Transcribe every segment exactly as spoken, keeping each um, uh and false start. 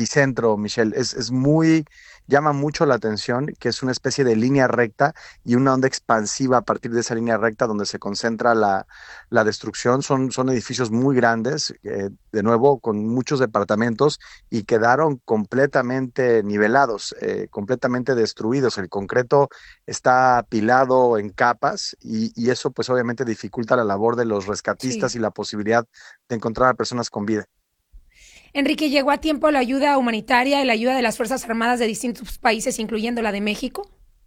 epicentro, Michelle. Es, es muy, llama mucho la atención que es una especie de línea recta y una onda expansiva a partir de esa línea recta donde se concentra la, la destrucción. Son, son edificios muy grandes, eh, de nuevo, con muchos departamentos y quedaron completamente nivelados, eh, completamente destruidos. El concreto está apilado en capas y, y eso pues obviamente dificulta la labor de los rescatistas Sí. y la posibilidad de encontrar a personas con vida. Enrique, ¿llegó a tiempo la ayuda humanitaria y la ayuda de las Fuerzas Armadas de distintos países, incluyendo la de México?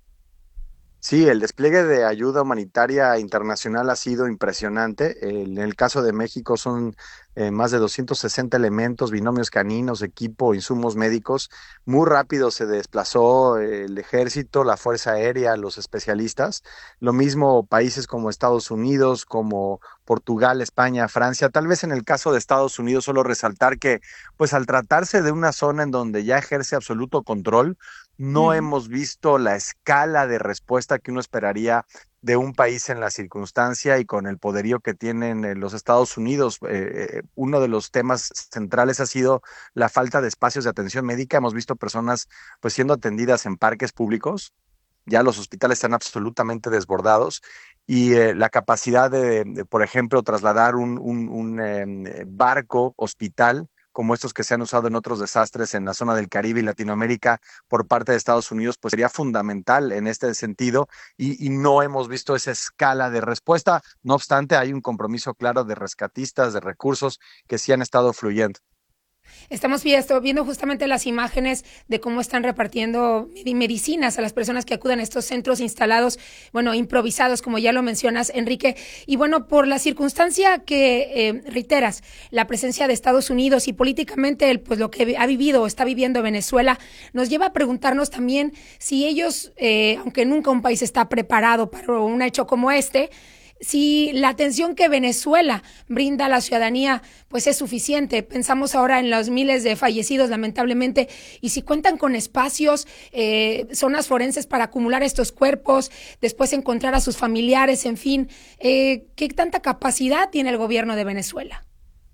Sí, el despliegue de ayuda humanitaria internacional ha sido impresionante. En el caso de México son eh, más de doscientos sesenta elementos, binomios caninos, equipo, insumos médicos. Muy rápido se desplazó eh, el ejército, la Fuerza Aérea, los especialistas. Lo mismo países como Estados Unidos, como Portugal, España, Francia. Tal vez en el caso de Estados Unidos solo resaltar que, pues al tratarse de una zona en donde ya ejerce absoluto control, no Ujú. hemos visto la escala de respuesta que uno esperaría de un país en la circunstancia y con el poderío que tienen eh, los Estados Unidos. Eh, eh, uno de los temas centrales ha sido la falta de espacios de atención médica. Hemos visto personas pues siendo atendidas en parques públicos. Ya los hospitales están absolutamente desbordados y eh, la capacidad de, de, por ejemplo, trasladar un, un, un eh, barco hospital como estos que se han usado en otros desastres en la zona del Caribe y Latinoamérica por parte de Estados Unidos, pues sería fundamental en este sentido y, y no hemos visto esa escala de respuesta. No obstante, hay un compromiso claro de rescatistas, de recursos que sí han estado fluyendo. Estamos viendo, viendo justamente las imágenes de cómo están repartiendo medicinas a las personas que acuden a estos centros instalados, bueno, improvisados, como ya lo mencionas, Enrique. Y bueno, por la circunstancia que eh, reiteras, la presencia de Estados Unidos y políticamente, el, pues lo que ha vivido o está viviendo Venezuela, nos lleva a preguntarnos también si ellos, eh, aunque nunca un país está preparado para un hecho como este, si la atención que Venezuela brinda a la ciudadanía pues es suficiente. Pensamos ahora en los miles de fallecidos, lamentablemente, y si cuentan con espacios, eh, zonas forenses para acumular estos cuerpos, después encontrar a sus familiares, en fin, eh, ¿qué tanta capacidad tiene el gobierno de Venezuela?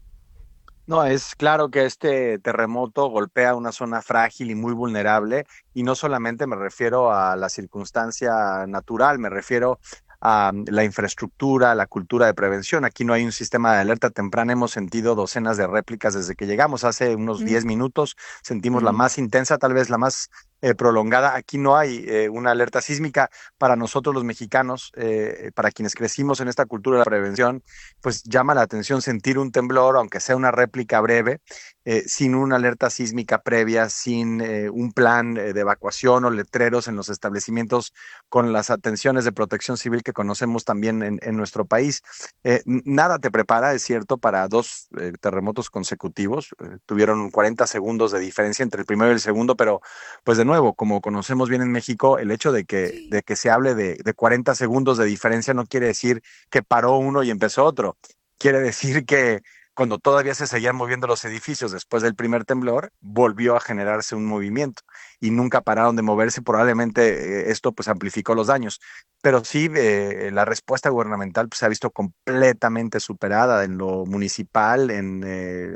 No, es claro que este terremoto golpea una zona frágil y muy vulnerable, y no solamente me refiero a la circunstancia natural, me refiero a mm, la infraestructura, la cultura de prevención. Aquí no hay un sistema de alerta temprana. Hemos sentido docenas de réplicas desde que llegamos. Hace unos Mm, diez minutos sentimos la mm. más intensa, tal vez la más eh, prolongada. Aquí no hay eh, una alerta sísmica. Para nosotros los mexicanos, eh, para quienes crecimos en esta cultura de la prevención, pues llama la atención sentir un temblor, aunque sea una réplica breve, eh, sin una alerta sísmica previa, sin eh, un plan eh, de evacuación o letreros en los establecimientos con las atenciones de protección civil que conocemos también en, en nuestro país. Eh, nada te prepara, es cierto, para dos eh, terremotos consecutivos. Eh, tuvieron cuarenta segundos de diferencia entre el primero y el segundo, pero pues de nuevo, como conocemos bien en México, el hecho de que, Sí. de que se hable de, de cuarenta segundos de diferencia no quiere decir que paró uno y empezó otro. Quiere decir que cuando todavía se seguían moviendo los edificios después del primer temblor, volvió a generarse un movimiento y nunca pararon de moverse. Probablemente eh, esto pues amplificó los daños. Pero sí, eh, la respuesta gubernamental pues, se ha visto completamente superada en lo municipal, en eh,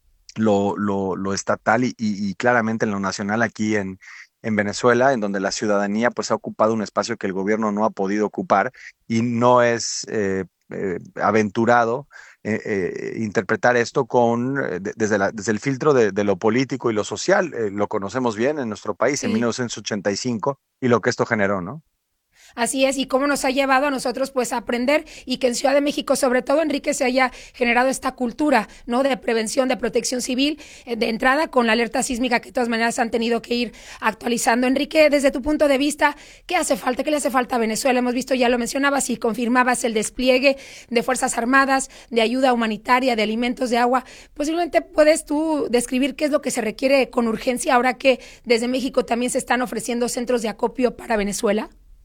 lo, lo, lo estatal y, y, y claramente en lo nacional aquí en, en Venezuela, en donde la ciudadanía pues ha ocupado un espacio que el gobierno no ha podido ocupar y no es eh, eh, aventurado eh, eh, interpretar esto con eh, de- desde, la- desde el filtro de, de lo político y lo social. Eh, lo conocemos bien en nuestro país en Sí. mil novecientos ochenta y cinco y lo que esto generó, ¿no? Así es, y cómo nos ha llevado a nosotros pues a aprender y que en Ciudad de México, sobre todo Enrique, se haya generado esta cultura, ¿no? De prevención, de protección civil, eh, de entrada con la alerta sísmica que de todas maneras han tenido que ir actualizando. Enrique, desde tu punto de vista, ¿qué hace falta? ¿Qué le hace falta a Venezuela? Hemos visto, ya lo mencionabas y confirmabas el despliegue de Fuerzas Armadas, de ayuda humanitaria, de alimentos, de agua. Posiblemente puedes tú describir qué es lo que se requiere con urgencia ahora que desde México también se están ofreciendo centros de acopio para Venezuela.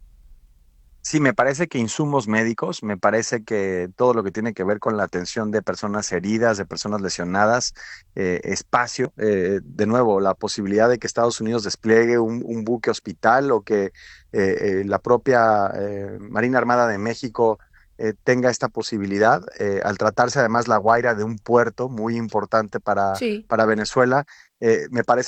Sí, me parece que insumos médicos, me parece que todo lo que tiene que ver con la atención de personas heridas, de personas lesionadas, eh, espacio, eh, de nuevo, la posibilidad de que Estados Unidos despliegue un, un buque hospital o que eh, eh, la propia eh, Marina Armada de México eh, tenga esta posibilidad, eh, al tratarse además La Guaira de un puerto muy importante para, Sí. para Venezuela, eh, me parece